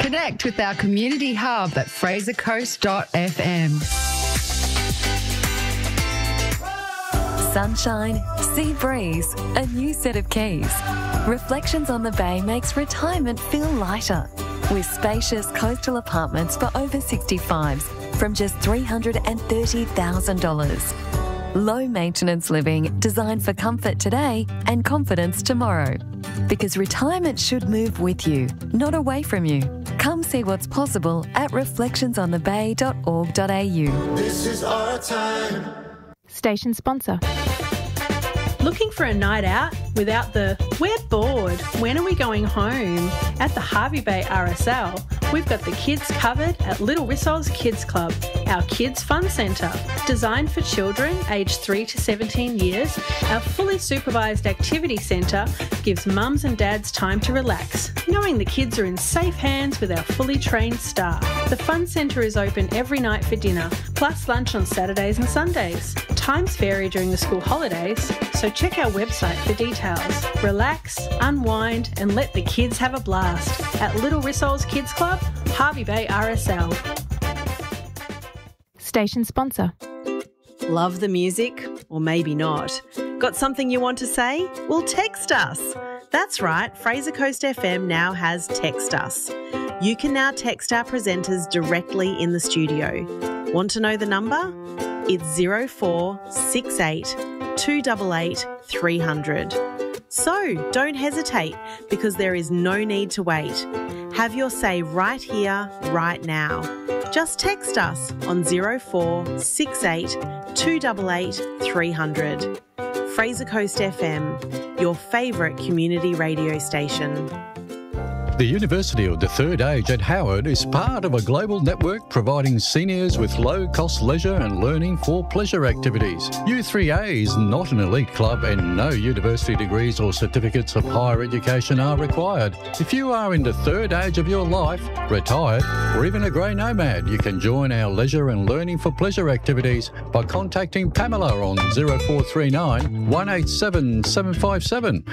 Connect with our community hub at frasercoast.fm. Sunshine, sea breeze, a new set of keys. Reflections on the Bay makes retirement feel lighter. With spacious coastal apartments for over 65s from just $330,000. Low maintenance living designed for comfort today and confidence tomorrow. Because retirement should move with you, not away from you. Come see what's possible at reflectionsonthebay.org.au. This is our time. Station sponsor. Looking for a night out without the "we're bored, when are we going home"? At the Hervey Bay RSL, we've got the kids covered at Little Rissol's Kids Club, our kids fun centre. Designed for children aged 3 to 17 years, our fully supervised activity centre gives mums and dads time to relax, knowing the kids are in safe hands with our fully trained staff. The fun centre is open every night for dinner, plus lunch on Saturdays and Sundays. Times vary during the school holidays, so check our website for details. Relax, unwind and let the kids have a blast at Little Rissol's Kids Club, Hervey Bay RSL. Station sponsor. Love the music? Or maybe not. Got something you want to say? Well, text us. That's right, Fraser Coast FM now has Text Us. You can now text our presenters directly in the studio. Want to know the number? It's 0468 288 300. So don't hesitate, because there is no need to wait. Have your say right here, right now. Just text us on 0468 288 300. Fraser Coast FM, your favourite community radio station. The University of the Third Age at Howard is part of a global network providing seniors with low-cost leisure and learning for pleasure activities. U3A is not an elite club and no university degrees or certificates of higher education are required. If you are in the third age of your life, retired, or even a grey nomad, you can join our leisure and learning for pleasure activities by contacting Pamela on 0439 187 757.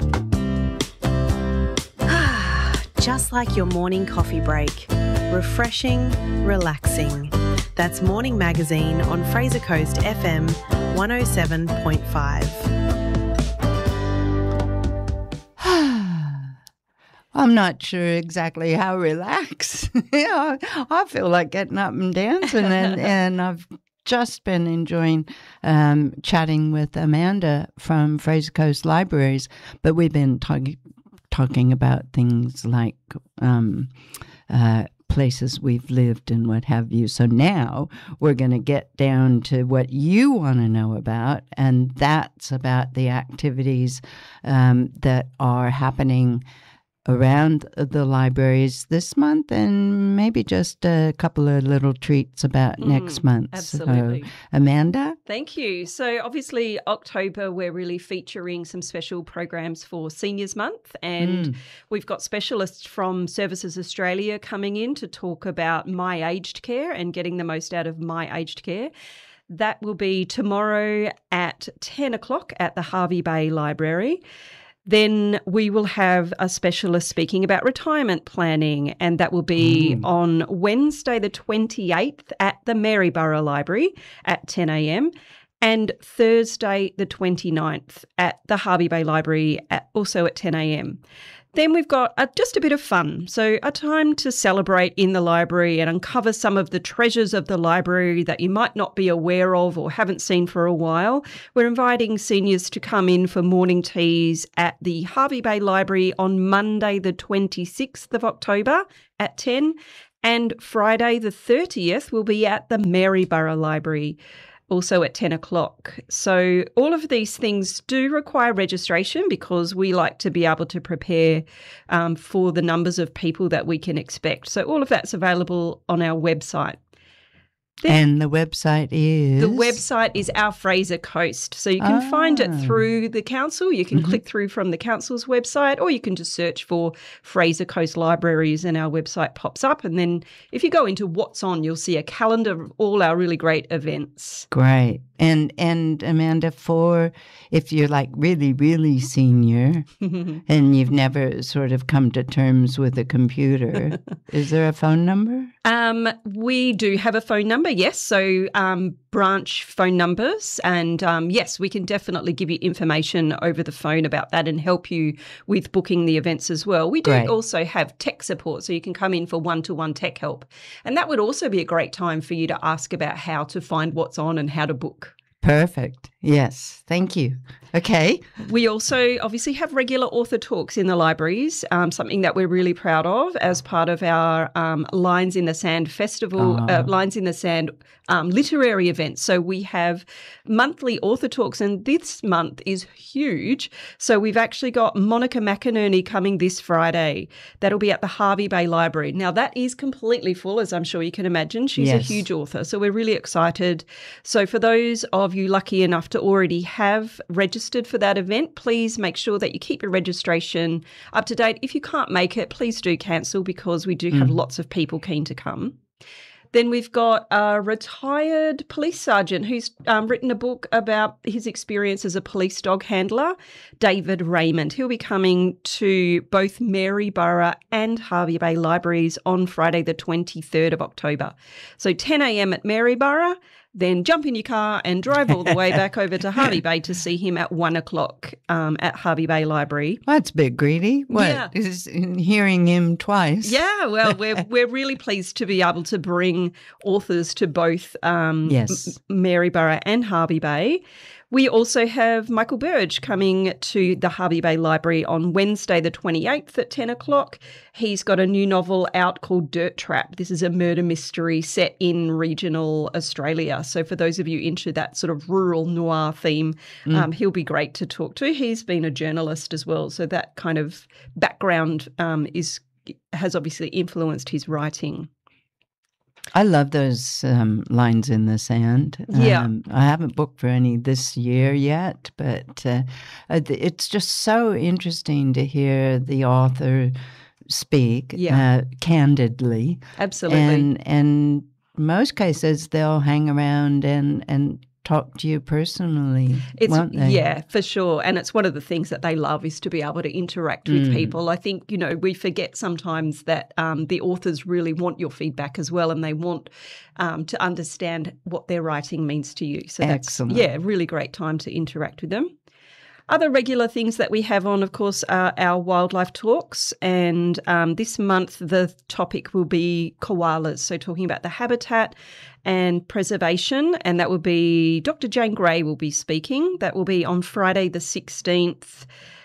Just like your morning coffee break. Refreshing, relaxing. That's Morning Magazine on Fraser Coast FM 107.5. I'm not sure exactly how relaxed. I feel like getting up and dancing, and I've just been enjoying chatting with Amanda from Fraser Coast Libraries, but we've been talking about things like places we've lived and what have you. So now we're going to get down to what you want to know about, and that's about the activities that are happening around the libraries this month, and maybe just a couple of little treats about next month. Absolutely. So, Amanda? Thank you. So obviously October, we're really featuring some special programs for Seniors Month, and we've got specialists from Services Australia coming in to talk about My Aged Care and getting the most out of My Aged Care. That will be tomorrow at 10 o'clock at the Hervey Bay Library. Then we will have a specialist speaking about retirement planning, and that will be on Wednesday the 28th at the Maryborough Library at 10 a.m. and Thursday the 29th at the Hervey Bay Library also at 10 a.m. Then we've got just a bit of fun, so a time to celebrate in the library and uncover some of the treasures of the library that you might not be aware of or haven't seen for a while. We're inviting seniors to come in for morning teas at the Hervey Bay Library on Monday the 26th of October at 10, and Friday the 30th will be at the Maryborough Library, also at 10 o'clock. So all of these things do require registration, because we like to be able to prepare for the numbers of people that we can expect. So all of that's available on our website. And the website is? The website is Our Fraser Coast. So you can find it through the council. You can click through from the council's website, or you can just search for Fraser Coast Libraries and our website pops up. And then if you go into What's On, you'll see a calendar of all our really great events. Great. And Amanda, if you're like really, really senior and you've never sort of come to terms with a computer, is there a phone number? We do have a phone number, yes. So branch phone numbers. And yes, we can definitely give you information over the phone about that and help you with booking the events as well. We do also have tech support, so you can come in for one-to-one tech help. And that would also be a great time for you to ask about how to find what's on and how to book. Perfect. Yes. Thank you. Okay. We also obviously have regular author talks in the libraries, something that we're really proud of as part of our Lines in the Sand Festival, Lines in the Sand literary events. So we have monthly author talks, and this month is huge. So we've actually got Monica McInerney coming this Friday. That'll be at the Hervey Bay Library. Now, that is completely full, as I'm sure you can imagine. She's a huge author, so we're really excited. So for those of you lucky enough to already have registered for that event, please make sure that you keep your registration up to date. If you can't make it, please do cancel, because we do have lots of people keen to come. Then we've got a retired police sergeant who's written a book about his experience as a police dog handler, David Raymond. He'll be coming to both Maryborough and Hervey Bay Libraries on Friday the 23rd of October. So 10 a.m. at Maryborough, then jump in your car and drive all the way back over to Hervey Bay to see him at 1 o'clock at Hervey Bay Library. That's a bit greedy. What is hearing him twice? Yeah, well, we're really pleased to be able to bring authors to both Maryborough and Hervey Bay. We also have Michael Burge coming to the Hervey Bay Library on Wednesday the 28th at 10 o'clock. He's got a new novel out called Dirt Trap. This is a murder mystery set in regional Australia. So for those of you into that sort of rural noir theme, he'll be great to talk to. He's been a journalist as well, so that kind of background has obviously influenced his writing. I love those lines in the sand. I haven't booked for any this year yet, but it's just so interesting to hear the author speak candidly. Absolutely. And most cases, they'll hang around and talk to you personally, won't they? Yeah, for sure. And it's one of the things that they love is to be able to interact with people. I think, we forget sometimes that the authors really want your feedback as well, and they want to understand what their writing means to you. So excellent. That's, really great time to interact with them. Other regular things that we have on, of course, are our wildlife talks. And this month, the topic will be koalas. So talking about the habitat and preservation. And that will be Dr. Jane Gray will be speaking. That will be on Friday the 16th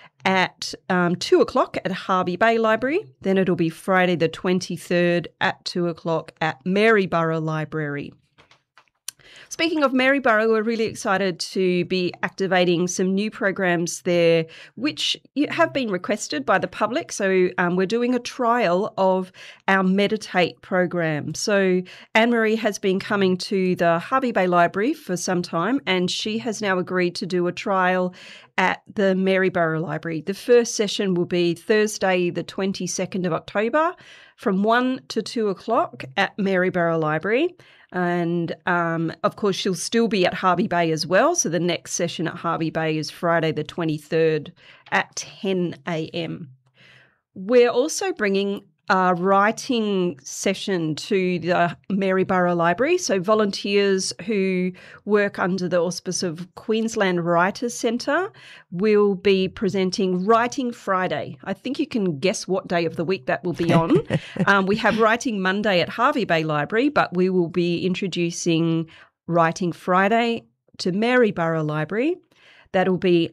at 2 o'clock at Hervey Bay Library. Then it'll be Friday the 23rd at 2 o'clock at Maryborough Library. Speaking of Maryborough, we're really excited to be activating some new programs there, which have been requested by the public. So we're doing a trial of our Meditate program. So Anne-Marie has been coming to the Hervey Bay Library for some time, and she has now agreed to do a trial at the Maryborough Library. The first session will be Thursday, the 22nd of October from 1 to 2 o'clock at Maryborough Library. And, of course, she'll still be at Hervey Bay as well. So the next session at Hervey Bay is Friday the 23rd at 10 a.m. We're also bringing a writing session to the Maryborough Library. So volunteers who work under the auspice of Queensland Writers Centre will be presenting Writing Friday. I think you can guess what day of the week that will be on. We have Writing Monday at Hervey Bay Library, but we will be introducing Writing Friday to Maryborough Library. That'll be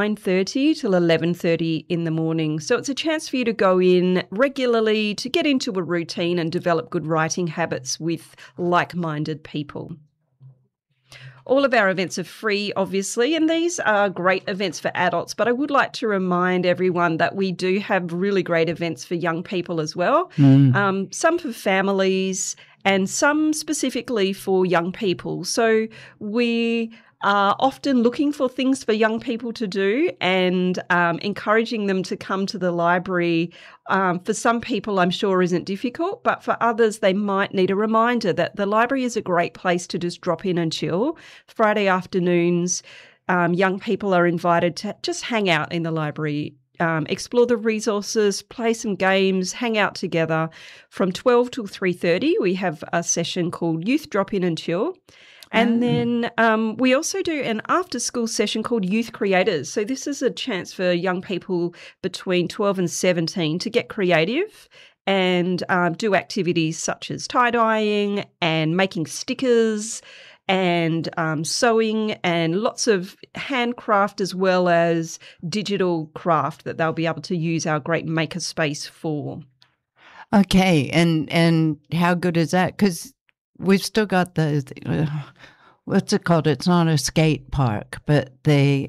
9:30 till 11:30 in the morning. So it's a chance for you to go in regularly to get into a routine and develop good writing habits with like-minded people. All of our events are free, obviously, and these are great events for adults. But I would like to remind everyone that we do have really great events for young people as well. Some for families and some specifically for young people. So we are often looking for things for young people to do and encouraging them to come to the library. For some people, I'm sure, isn't difficult, but for others, they might need a reminder that the library is a great place to just drop in and chill. Friday afternoons, young people are invited to just hang out in the library, explore the resources, play some games, hang out together. From 12 till 3:30, we have a session called Youth Drop In and Chill. And then we also do an after-school session called Youth Creators. So this is a chance for young people between 12 and 17 to get creative and do activities such as tie-dyeing and making stickers and sewing and lots of handcraft as well as digital craft that they'll be able to use our great makerspace for. Okay, and how good is that? Because we've still got the what's it called? It's not a skate park, but the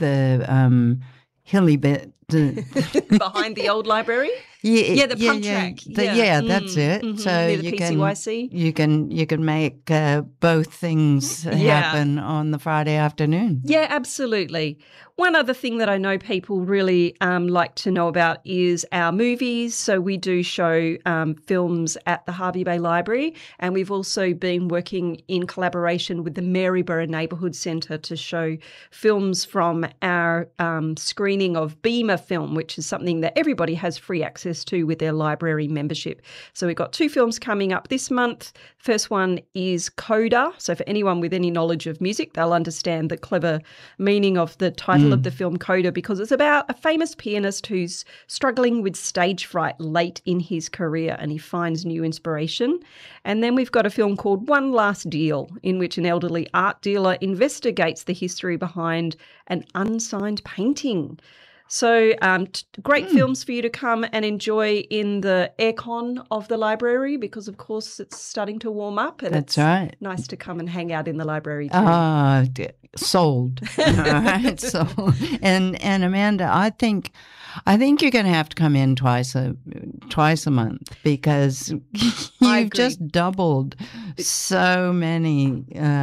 hilly bit behind the old library. Yeah, the pump track. That's it. Mm-hmm. So Near the you PCYC. you can make both things happen on the Friday afternoon. Yeah, absolutely. One other thing that I know people really like to know about is our movies. So we do show films at the Hervey Bay Library, and we've also been working in collaboration with the Maryborough Neighbourhood Centre to show films from our screening of Beamer Film, which is something that everybody has free access to with their library membership. So we've got 2 films coming up this month. First one is Coda. So for anyone with any knowledge of music, they'll understand the clever meaning of the title of the film Coda, because it's about a famous pianist who's struggling with stage fright late in his career and he finds new inspiration. And then we've got a film called One Last Deal, in which an elderly art dealer investigates the history behind an unsigned painting. So great films for you to come and enjoy in the aircon of the library, because, of course, it's starting to warm up. And That's it's right. nice to come and hang out in the library too. Sold. All right. So, and Amanda, I think you're going to have to come in twice a month, because you've just doubled so many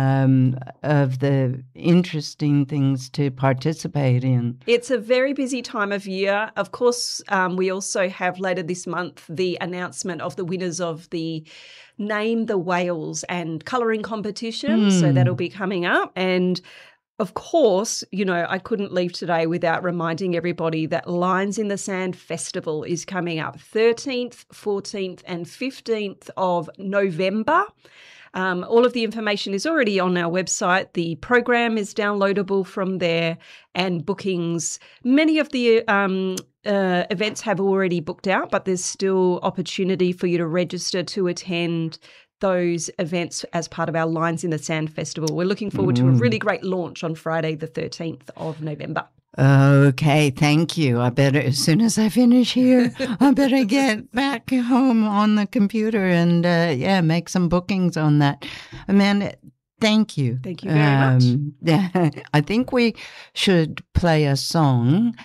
of the interesting things to participate in. It's a very busy time of year. Of course, we also have later this month the announcement of the winners of the Name the Whales and colouring competition. So that'll be coming up. And of course, I couldn't leave today without reminding everybody that Lines in the Sand Festival is coming up 13th, 14th and 15th of November. All of the information is already on our website. The program is downloadable from there, and bookings. Many of the events have already booked out, but there's still opportunity for you to register to attend those events as part of our Lines in the Sand Festival. We're looking forward to a really great launch on Friday, the 13th of November. Okay, thank you. I better, as soon as I finish here, I better get back home on the computer and, make some bookings on that. Amanda, thank you. Thank you very much. I think we should play a song.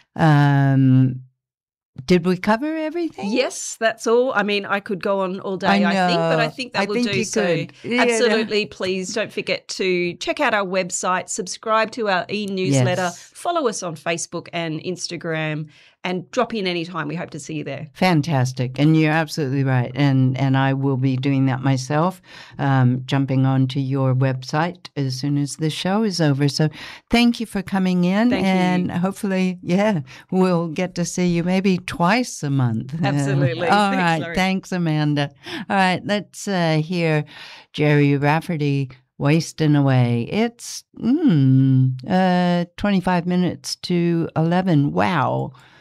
Did we cover everything? Yes, that's all. I mean, I could go on all day, I think, but I think that will do so. Yeah, absolutely. Please don't forget to check out our website, subscribe to our e-newsletter, follow us on Facebook and Instagram, and drop in anytime. We hope to see you there. Fantastic. And you're absolutely right. And I will be doing that myself, jumping onto your website as soon as the show is over. So thank you for coming in. Thank you. Hopefully, we'll get to see you maybe twice a month. Absolutely. All Thanks, right. Laurie. Thanks, Amanda. All right. Let's hear Jerry Rafferty, Wasting Away. It's 25 minutes to 11. Wow.